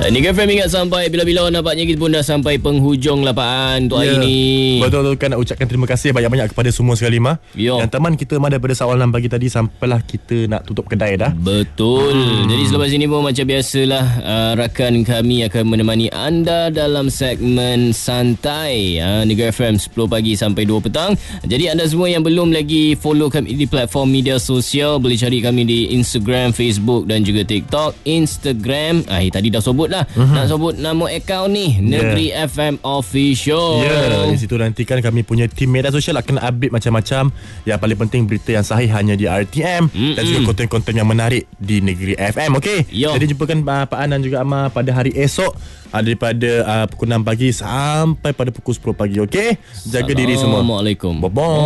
Negeri FM ingat sampai bila-bila nampaknya kita pun dah sampai penghujung lah Pak An untuk hari ni. Betul-betul kan, nak ucapkan terima kasih banyak-banyak kepada semua sekali yang teman kita daripada sawalan pagi tadi sampailah kita nak tutup kedai dah. Betul. Jadi selepas ini pun macam biasalah rakan kami akan menemani anda dalam segmen santai Negeri FM 10 pagi sampai 2 petang. Jadi anda semua yang belum lagi follow kami di platform media sosial, boleh cari kami di Instagram, Facebook dan juga TikTok. Instagram tadi dah sebut dah. Nak sebut nama akaun ni, Negeri FM Official. Di situ nanti kan kami punya tim media sosial akan update macam-macam. Yang paling penting berita yang sahih hanya di RTM dan juga konten-konten yang menarik di Negeri FM. Okey. Jadi jumpakan Pak An dan juga Amar pada hari esok daripada pukul 6 pagi sampai pada pukul 10 pagi. Okey. Jaga diri semua. Assalamualaikum. Bye-bye.